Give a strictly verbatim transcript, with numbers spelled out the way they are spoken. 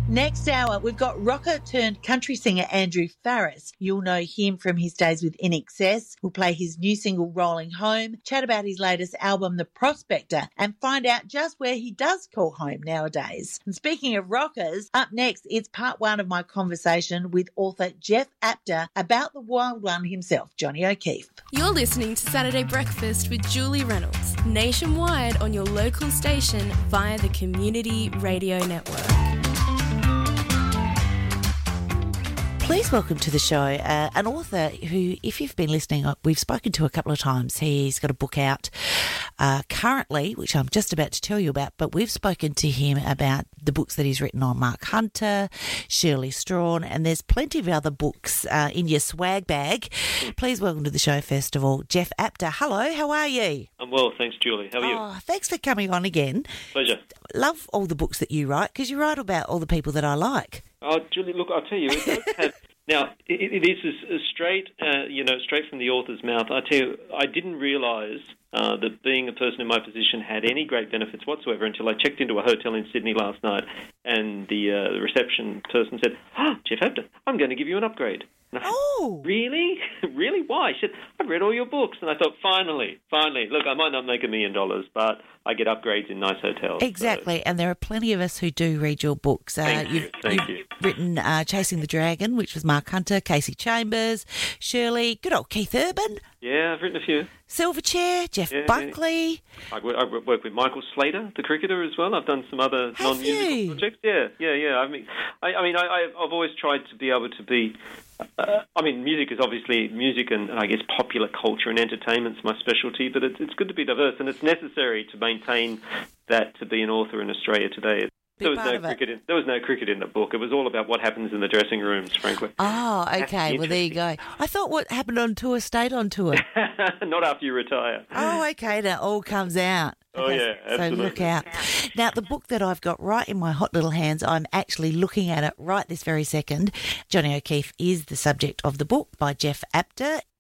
Next hour, we've got rocker turned country singer Andrew Farriss. You'll know him from his days with I N X S. We'll play his new single Rolling Home, chat about his latest album The Prospector, and find out just where he does call home nowadays. And speaking of rockers, up next, it's part one of my conversation with author Jeff Apter about the wild one himself, Johnny O'Keefe. You're listening to Saturday Breakfast with Julie Reynolds, nationwide on your local station via the Community Radio Network. Please welcome to the show uh, an author who, if you've been listening, we've spoken to a couple of times. He's got a book out uh, currently, which I'm just about to tell you about, but we've spoken to him about the books that he's written on Mark Hunter, Shirley Strawn, and there's plenty of other books uh, in your swag bag. Please welcome to the show, first of all, Jeff Apter. Hello, how are you? I'm well, thanks, Julie. How are you? Oh, thanks for coming on again. Pleasure. Love all the books that you write, because you write about all the people that I like. Oh, Julie, look, I'll tell you, it does have... Now, it, it is a straight, uh, you know, straight from the author's mouth. I tell you, I didn't realise uh, that being a person in my position had any great benefits whatsoever until I checked into a hotel in Sydney last night, and the, uh, the reception person said, "Ah, oh, Jeff Apter, I'm going to give you an upgrade." And I said, oh, really? Really? Why? She said, "I've read all your books." And I thought, finally, finally, look, I might not make a million dollars, but I get upgrades in nice hotels. Exactly, so. And there are plenty of us who do read your books. Uh, Thank you. You've, Thank you've you. written uh, Chasing the Dragon, which was Mark Hunter, Casey Chambers, Shirley, good old Keith Urban. Yeah, I've written a few. Silverchair, Jeff yeah, Buckley. Yeah. I, work, I work with Michael Slater, the cricketer, as well. I've done some other Have non-musical you? projects. Yeah, yeah, yeah. I mean, I, I mean, I, I've always tried to be able to be. Uh, I mean, music is obviously music, and, and I guess popular culture and entertainment's my specialty. But it's it's good to be diverse, and it's necessary to maintain that to be an author in Australia today. There was, no cricket in, there was no cricket in the book. It was all about what happens in the dressing rooms, frankly. Oh, okay. Well, there you go. I thought what happened on tour stayed on tour. Not after you retire. Oh, okay. Now it all comes out. Oh, okay, yeah, absolutely. So look out. Now, the book that I've got right in my hot little hands, I'm actually looking at it right this very second. Johnny O'Keefe is the subject of the book by Jeff Apter.